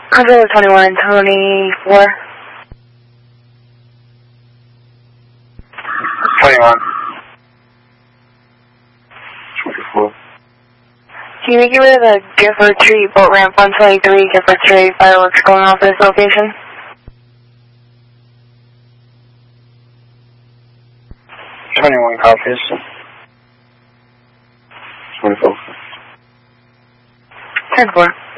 Controller 21, Tony 4. 21. 24. Can you get rid of the Gifford Street boat ramp 123, Gifford Street, fireworks going off this location? 21 copies. 24. 10-4.